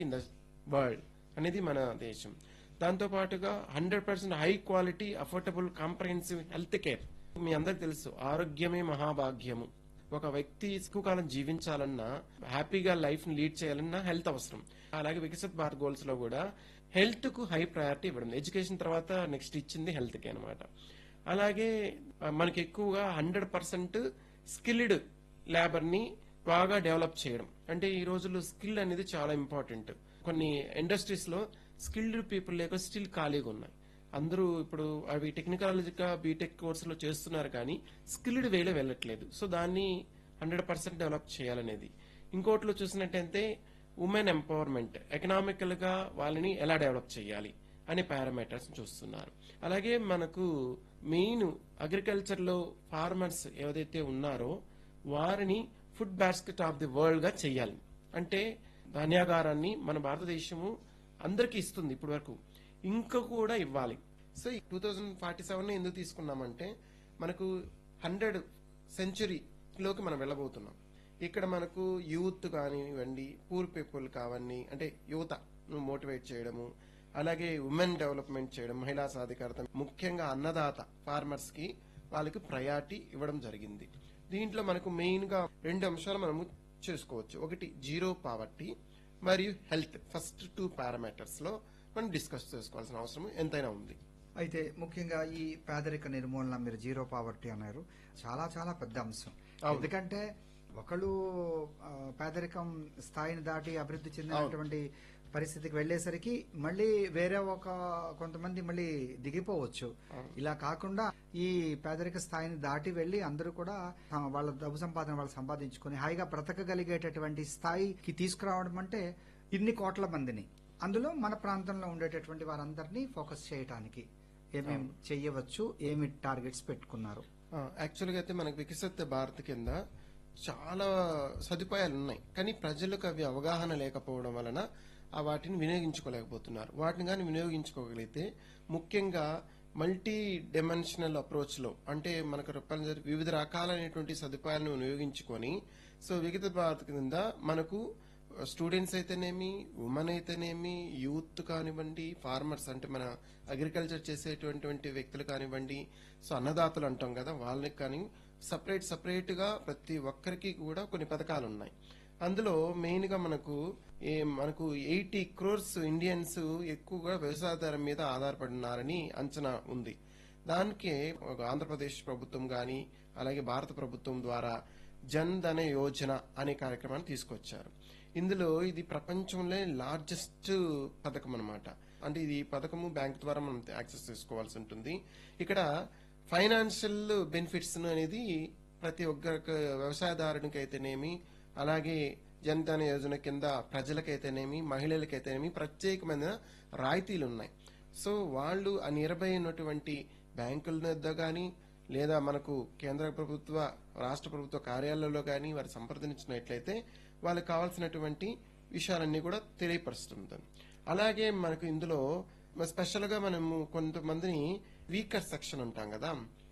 In the world అనేది మన దేశం. దాంతో పాటుగా 100% high quality affordable comprehensive health care. మీ అందరికి తెలుసు, ఆరోగ్యమే మహాభాగ్యము. ఒక వ్యక్తి ఎక్కువ కాలం జీవించాలన్నా, హ్యాపీగా లైఫ్ ని లీడ్ చేయాలన్నా హెల్త్ అవసరం. అలాగే వికసిత్ భారత్ గోల్స్ లో కూడా హెల్త్ కు హై ప్రయారిటీ ఇవ్వడం, ఎడ్యుకేషన్ తర్వాత నెక్స్ట్ ఇచ్చింది హెల్త్ కే అనమాట. అలాగే మనకి ఎక్కువగా 100% స్కిల్డ్ లేబర్ ని బాగా డెవలప్ చేయడం. అంటే ఈ రోజుల్లో స్కిల్ అనేది చాలా ఇంపార్టెంట్. కొన్ని ఇండస్ట్రీస్ లో స్కిల్డ్ పీపుల్ లేక స్టిల్ ఖాళీగా ఉన్నాయి. అందరూ ఇప్పుడు అవి టెక్నికాలజీగా బీటెక్ కోర్సులో చేస్తున్నారు కానీ స్కిల్డ్ వేలో వెళ్ళట్లేదు. సో దాన్ని 100% డెవలప్ చేయాలనేది. ఇంకోటిలో చూసినట్టయితే ఉమెన్ ఎంపవర్మెంట్, ఎకనామికల్ గా వాళ్ళని ఎలా డెవలప్ చేయాలి అనే పారామీటర్స్ చూస్తున్నారు. అలాగే మనకు మెయిన్ అగ్రికల్చర్ లో ఫార్మర్స్ ఏదైతే ఉన్నారో వారిని food basket of the world గా చెయ్యాలి. అంటే ధాన్యాగారాన్ని మన భారతదేశము అందరికీ ఇస్తుంది ఇప్పటి వరకు, ఇంకా కూడా ఇవ్వాలి. సో 2047 ఎందుకు తీసుకున్నామంటే మనకు 100th సెంచరీలోకి మనం వెళ్ళబోతున్నాం. ఇక్కడ మనకు యూత్ కానివ్వండి, పూర్ పీపుల్ కావండి, అంటే యువత మోటివేట్ చేయడము, అలాగే ఉమెన్ డెవలప్మెంట్ చేయడం, మహిళా సాధికారత, ముఖ్యంగా అన్నదాత ఫార్మర్స్ కి వాళ్ళకి ప్రయారిటీ ఇవ్వడం జరిగింది. దీంట్లో మనకు మెయిన్ గా 2 అంశాలు మనము చేసుకోవచ్చు. ఒకటి జీరో పావర్టీ మరియు హెల్త్. ఫస్ట్ 2 పారామీటర్స్ లో మనం డిస్కస్ చేసుకోవాల్సిన అవసరం ఎంతైనా ఉంది. అయితే ముఖ్యంగా ఈ పేదరిక నిర్మూలన, మీరు జీరో పావర్టీ అన్నారు, చాలా చాలా పెద్ద అంశం. ఎందుకంటే ఒకళ్ళు పేదరికం స్థాయిని దాటి అభివృద్ధి చెందినటువంటి పరిస్థితికి వెళ్లేసరికి మళ్ళీ వేరే కొంతమంది మళ్ళీ దిగిపోవచ్చు. ఇలా కాకుండా ఈ పేదరిక స్థాయిని దాటి వెళ్లి అందరూ కూడా వాళ్ళ డబ్బు సంపాదన వాళ్ళు సంపాదించుకుని హాయిగా బ్రతకగలిగేటటువంటి స్థాయికి తీసుకురావడం అంటే ఇన్ని కోట్ల మందిని, అందులో మన ప్రాంతంలో ఉండేటటువంటి వారందరినీ ఫోకస్ చేయడానికి ఏమేమి చెయ్యవచ్చు, ఏమి టార్గెట్స్ పెట్టుకున్నారు? యాక్చువల్గా అయితే మనకు వికసిత భారత్ కింద చాలా సదుపాయాలు ఉన్నాయి, కానీ ప్రజలకు అవి అవగాహన లేకపోవడం వలన వాటిని వినియోగించుకోలేకపోతున్నారు. వాటిని కానీ వినియోగించుకోగలిగితే ముఖ్యంగా మల్టీ డైమెన్షనల్ అప్రోచ్ లో, అంటే మనకు వివిధ రకాలైనటువంటి సదుపాయాలను వినియోగించుకొని, సో వికసిత భారత్ కింద మనకు స్టూడెంట్స్ అయితేనేమి, ఉమెన్ అయితేనేమి, యూత్ కానివ్వండి, ఫార్మర్స్ అంటే మన అగ్రికల్చర్ చేసేటువంటి వ్యక్తులు కానివ్వండి, సో అన్నదాతలు అంటాం కదా, వాళ్ళకి కానీ సపరేట్ గా ప్రతి ఒక్కరికి కూడా కొన్ని పథకాలు ఉన్నాయి. అందులో మెయిన్ గా మనకు 80 crores ఇండియన్స్ ఎక్కువగా వ్యవసాయాధారం మీద ఆధారపడినారని అంచనా ఉంది. దానికి ఆంధ్రప్రదేశ్ ప్రభుత్వం గాని, అలాగే భారత ప్రభుత్వం ద్వారా జన్ ధన యోజన అనే కార్యక్రమాన్ని తీసుకొచ్చారు. ఇందులో ఇది ప్రపంచంలో లార్జెస్ట్ పథకం అనమాట. అంటే ఇది పథకము బ్యాంక్ ద్వారా మనం యాక్సెస్ చేసుకోవాల్సి ఉంటుంది. ఇక్కడ ఫైనాన్షియల్ బెనిఫిట్స్ అనేది ప్రతి ఒక్క వ్యవసాయదారునికి అయితేనేమి, అలాగే జనధన యోజన కింద ప్రజలకైతేనేమి, మహిళలకైతేనేమి ప్రత్యేకమైన రాయితీలు ఉన్నాయి. సో వాళ్ళు ఆ నియర్బై ఉన్నటువంటి బ్యాంకుల వద్ద గాని, లేదా మనకు కేంద్ర ప్రభుత్వ, రాష్ట్ర ప్రభుత్వ కార్యాలయాల్లో గాని వారు సంప్రదించినట్లయితే వాళ్ళకి కావాల్సినటువంటి విషయాలన్నీ కూడా తెలియపరుస్తుంది. అలాగే మనకు ఇందులో స్పెషల్ గా మనము కొంతమందిని వీకర్ సెక్షన్ ఉంటాం కదా,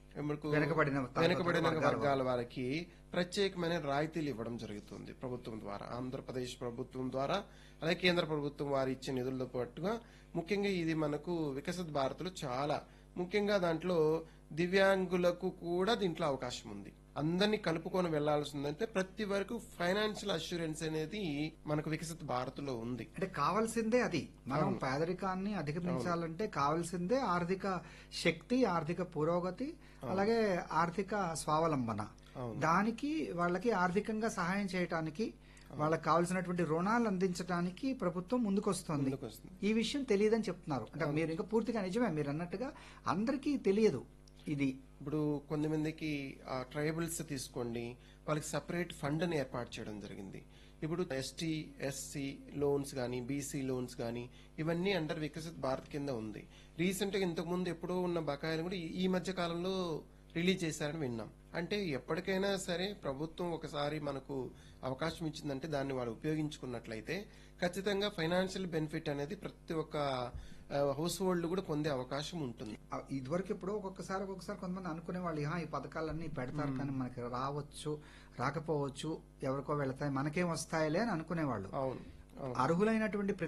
వెనుకబడిన వర్గాల వారికి ప్రత్యేకమైన రాయితీలు ఇవ్వడం జరుగుతుంది ప్రభుత్వం ద్వారా, ఆంధ్రప్రదేశ్ ప్రభుత్వం ద్వారా, అలాగే కేంద్ర ప్రభుత్వం వారు ఇచ్చే నిధులతో పాటుగా. ముఖ్యంగా ఇది మనకు వికసిత్ భారత్ లో చాలా ముఖ్యంగా దాంట్లో దివ్యాంగులకు కూడా దీంట్లో అవకాశం ఉంది. అందరినీ కలుపుకొని వెళ్లాల్సిందంటే ప్రతి వరకు ఫైనాన్షియల్ అష్యూరెన్స్ అనేది మనకు వికసిత్ భారత్ లో ఉంది. అంటే కావాల్సిందే అది. మనం పేదరికాన్ని అధిగమించాలంటే కావాల్సిందే ఆర్థిక శక్తి, ఆర్థిక పురోగతి, అలాగే ఆర్థిక స్వావలంబన. దానికి వాళ్ళకి ఆర్థికంగా సహాయం చేయడానికి, వాళ్ళకి కావాల్సినటువంటి రుణాలు అందించడానికి ప్రభుత్వం ముందుకొస్తుంది. ఈ విషయం తెలియదని చెప్తున్నారు. అంటే మీరు ఇంకా పూర్తిగా నిజమే, మీరు అన్నట్టుగా అందరికీ తెలియదు ఇది. ఇప్పుడు కొంతమందికి ట్రైబల్స్ తీసుకోండి, వాళ్ళకి సపరేట్ ఫండ్ ని ఏర్పాటు చేయడం జరిగింది. ఇప్పుడు ఎస్టీ, ఎస్సీ లోన్స్ గానీ, బీసీ లోన్స్ గానీ ఇవన్నీ అండర్ వికసిత్ భారత్ కింద ఉంది. రీసెంట్ గా ఇంతకు ముందు ఎప్పుడో ఉన్న బకాయిలు కూడా ఈ మధ్య కాలంలో రిలీజ్ చేశారని విన్నాం. అంటే ఎప్పటికైనా సరే ప్రభుత్వం ఒకసారి మనకు అవకాశం ఇచ్చిందంటే దాన్ని వాళ్ళు ఉపయోగించుకున్నట్లయితే ఖచ్చితంగా ఫైనాన్షియల్ బెనిఫిట్ అనేది ప్రతి ఒక్క హౌస్ హోల్డ్ కూడా పొందే అవకాశం ఉంటుంది. ఇదివరకు ఎప్పుడో ఒక్కొక్కసారి కొంతమంది అనుకునే వాళ్ళు ఈ పథకాలన్నీ పెడతారు కానీ మనకి రావచ్చు, రాకపోవచ్చు, ఎవరికో వెళతాయి, మనకేం వస్తాయిలే అని అనుకునేవాళ్ళు. అవును. అర్హులైనటువంటి